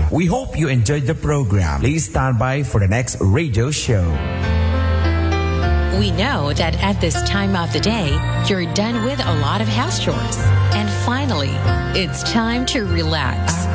We hope you enjoyed the program. Please stand by for the next radio show. We know that at this time of the day, you're done with a lot of house chores. And finally, it's time to relax.